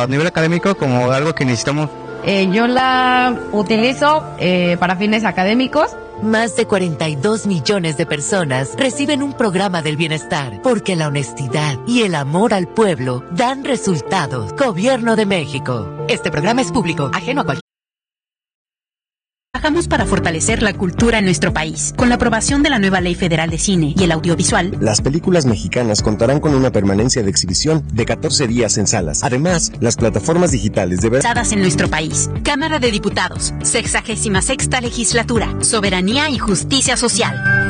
a nivel académico como algo que necesitamos. Yo la utilizo para fines académicos. Más de 42 millones de personas reciben un programa del bienestar porque la honestidad y el amor al pueblo dan resultados. Gobierno de México. Este programa es público, ajeno a cualquier... Trabajamos para fortalecer la cultura en nuestro país. Con la aprobación de la nueva Ley Federal de Cine y el Audiovisual, las películas mexicanas contarán con una permanencia de exhibición de 14 días en salas. Además, las plataformas digitales deberán... en nuestro país. Cámara de Diputados, 66ª Legislatura, Soberanía y Justicia Social.